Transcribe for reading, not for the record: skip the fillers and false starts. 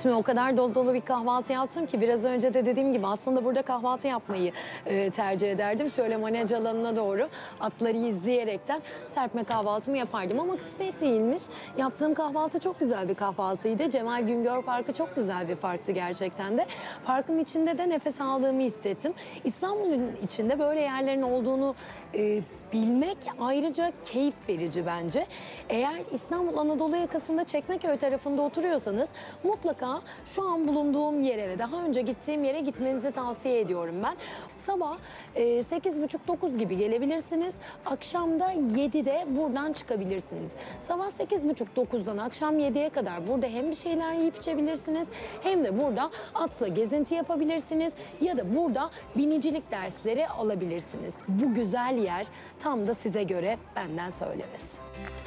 Şimdi o kadar dolu dolu bir kahvaltı yaptım ki biraz önce de dediğim gibi aslında burada kahvaltı yapmayı tercih ederdim. Şöyle manaj alanına doğru atları izleyerekten serpme kahvaltımı yapardım ama kısmet değilmiş. Yaptığım kahvaltı çok güzel bir kahvaltıydı. Cemal Güngör Parkı çok güzel bir parktı gerçekten de. Parkın içinde de nefes aldığımı hissettim. İstanbul'un içinde böyle yerlerin olduğunu bilmek ayrıca keyif verici bence. Eğer İstanbul Anadolu yakasında Çekmeköy tarafında oturuyorsanız mutlaka şu an bulunduğum yere ve daha önce gittiğim yere gitmenizi tavsiye ediyorum ben. Sabah 8.30-9 gibi gelebilirsiniz. Akşam da 7'de buradan çıkabilirsiniz. Sabah 8.30-9'dan akşam 7'ye kadar burada hem bir şeyler yiyip içebilirsiniz hem de burada atla gezinti yapabilirsiniz ya da burada binicilik dersleri alabilirsiniz. Bu güzel yer tam da size göre, benden söylemesi.